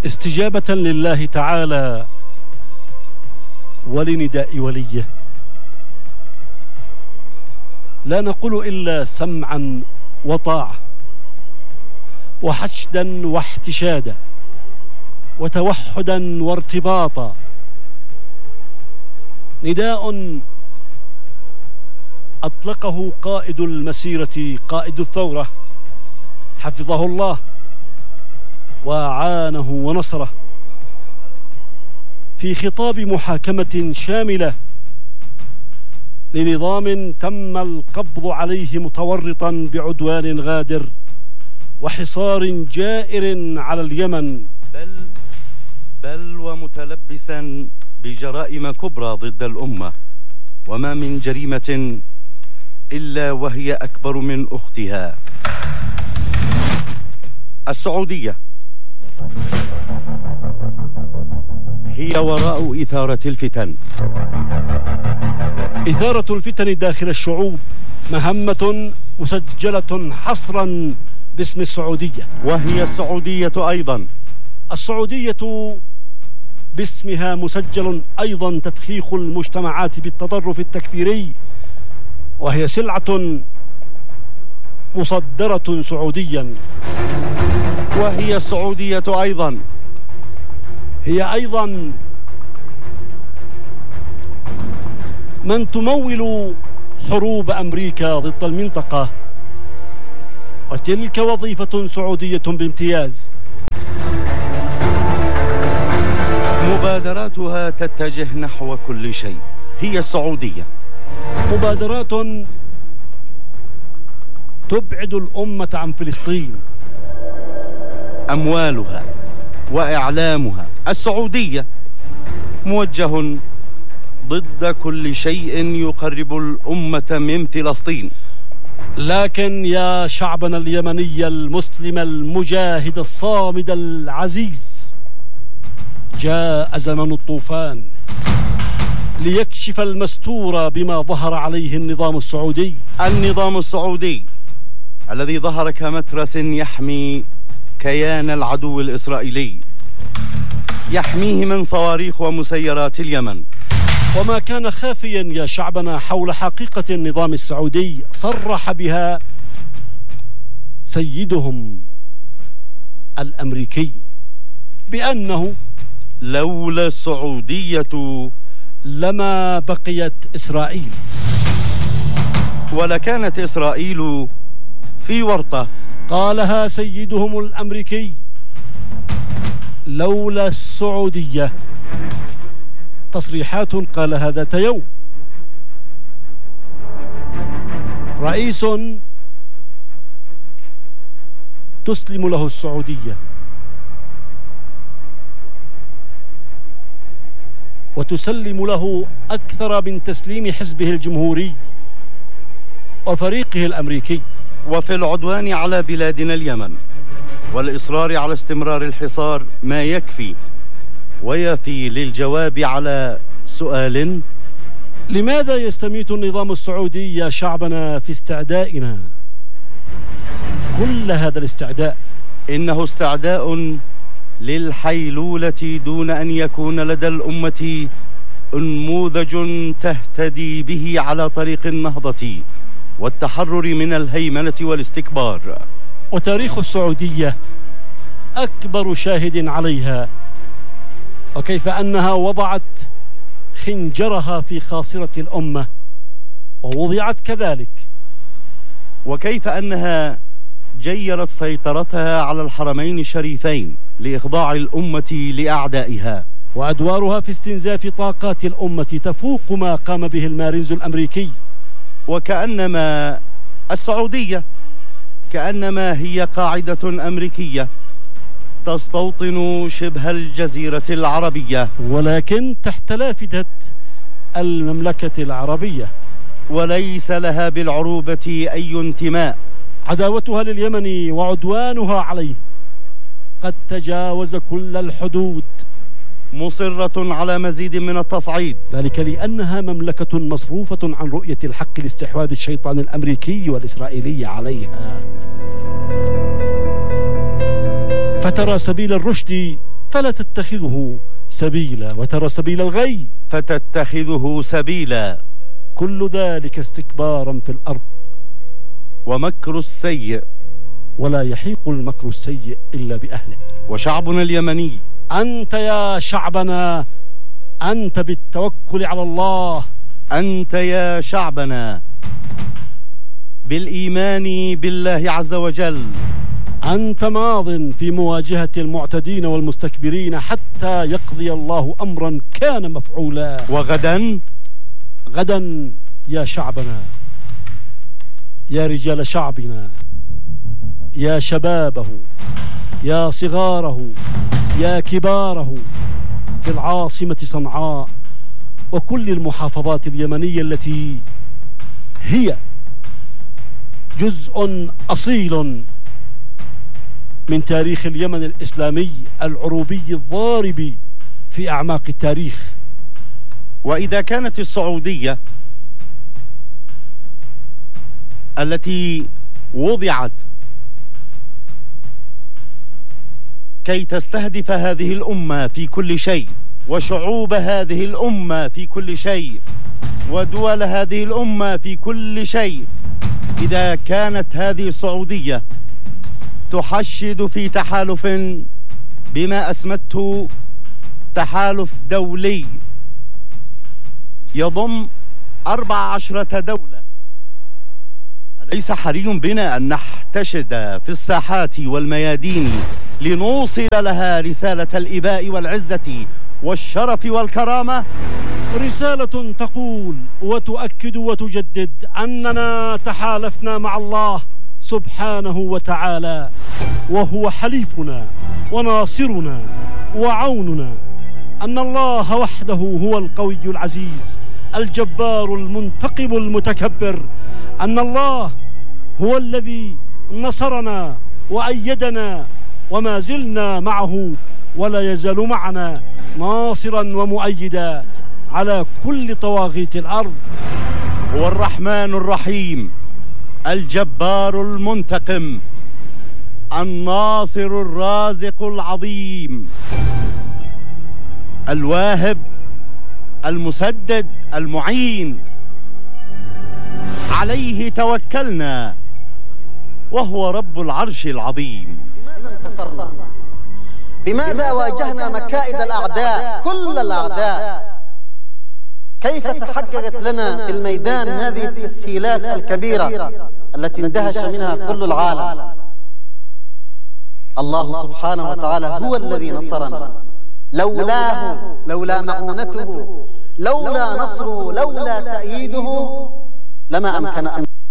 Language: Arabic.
استجابة لله تعالى ولنداء وليه، لا نقول إلا سمعا وطاعة وحشدا واحتشادا وتوحدا وارتباطا. نداء أطلقه قائد المسيرة، قائد الثورة حفظه الله وأعانه ونصره، في خطاب محاكمة شاملة لنظام تم القبض عليه متورطا بعدوان غادر وحصار جائر على اليمن، بل ومتلبسا بجرائم كبرى ضد الأمة، وما من جريمة إلا وهي أكبر من أختها. السعودية هي وراء إثارة الفتن. إثارة الفتن داخل الشعوب مهمة مسجلة حصرا باسم السعودية، وهي السعودية أيضا. السعودية باسمها مسجل أيضا تفخيخ المجتمعات بالتطرف التكفيري، وهي سلعة مصدرة سعوديا. وهي السعودية أيضا هي أيضا من تمول حروب أمريكا ضد المنطقة، وتلك وظيفة سعودية بامتياز. مبادراتها تتجه نحو كل شيء. هي السعودية مبادرات تبعد الأمة عن فلسطين. أموالها وإعلامها السعودية موجه ضد كل شيء يقرب الأمة من فلسطين. لكن يا شعبنا اليمني المسلم المجاهد الصامد العزيز، جاء زمن الطوفان ليكشف المستور بما ظهر عليه النظام السعودي. النظام السعودي الذي ظهر كمترس يحمي كيان العدو الإسرائيلي، يحميه من صواريخ ومسيرات اليمن. وما كان خافيا يا شعبنا حول حقيقة النظام السعودي صرح بها سيدهم الأمريكي بأنه لولا السعودية لما بقيت إسرائيل، ولكانت إسرائيل في ورطة. قالها سيدهم الأمريكي لولا السعودية. تصريحات قالها ذات يوم رئيس تسلم له السعودية وتسلم له أكثر من تسليم حزبه الجمهوري وفريقه الأمريكي. وفي العدوان على بلادنا اليمن والإصرار على استمرار الحصار ما يكفي ويفي للجواب على سؤال: لماذا يستميت النظام السعودي يا شعبنا في استعدائنا كل هذا الاستعداء؟ إنه استعداء للحيلولة دون أن يكون لدى الأمة نموذج تهتدي به على طريق النهضة والتحرر من الهيمنة والاستكبار. وتاريخ السعودية أكبر شاهد عليها، وكيف أنها وضعت خنجرها في خاصرة الأمة ووضعت كذلك، وكيف أنها جيرت سيطرتها على الحرمين الشريفين لإخضاع الأمة لأعدائها. وأدوارها في استنزاف طاقات الأمة تفوق ما قام به المارينز الأمريكي. وكأنما السعودية كأنما هي قاعدة أمريكية تستوطن شبه الجزيرة العربية، ولكن تحت لافتة المملكة العربية، وليس لها بالعروبة أي انتماء. عداوتها لليمن وعدوانها عليه قد تجاوز كل الحدود، مصرة على مزيد من التصعيد، ذلك لأنها مملكة مصروفة عن رؤية الحق لاستحواذ الشيطان الأمريكي والإسرائيلي عليها، فترى سبيل الرشد فلا تتخذه سبيلا وترى سبيل الغي فتتخذه سبيلا. كل ذلك استكبارا في الأرض ومكر السيء، ولا يحيق المكر السيء إلا بأهله. وشعبنا اليمني، أنت يا شعبنا أنت بالتوكل على الله، أنت يا شعبنا بالإيمان بالله عز وجل، أنت ماض في مواجهة المعتدين والمستكبرين حتى يقضي الله أمرا كان مفعولا. وغدا يا شعبنا، يا رجال شعبنا، يا شبابه، يا صغاره، يا كباره، في العاصمة صنعاء وكل المحافظات اليمنية التي هي جزء أصيل من تاريخ اليمن الإسلامي العروبي الضارب في أعماق التاريخ. وإذا كانت السعودية التي وضعت كي تستهدف هذه الأمة في كل شيء، وشعوب هذه الأمة في كل شيء، ودول هذه الأمة في كل شيء، إذا كانت هذه السعودية تحشد في تحالف بما أسمته تحالف دولي يضم 14 دولة، أليس حري بنا أن نحتشد في الساحات والميادين لنوصل لها رسالة الإباء والعزة والشرف والكرامة؟ رسالة تقول وتؤكد وتجدد أننا تحالفنا مع الله سبحانه وتعالى، وهو حليفنا وناصرنا وعوننا، أن الله وحده هو القوي العزيز الجبار المنتقم المتكبر، أن الله هو الذي نصرنا وأيدنا وما زلنا معه ولا يزال معنا ناصرا ومؤيدا على كل طواغيت الأرض. هو الرحمن الرحيم الجبار المنتقم الناصر الرازق العظيم الواهب المسدد المعين، عليه توكلنا وهو رب العرش العظيم. بماذا انتصرنا؟ بماذا واجهنا مكائد الأعداء كل الأعداء؟ كيف تحققت لنا في الميدان هذه التسهيلات الكبيرة التي اندهش منها كل العالم؟ الله سبحانه وتعالى هو الذي نصرنا، لولاه، لولا معونته، لولا نصره، لولا تأييده لما أمكن أن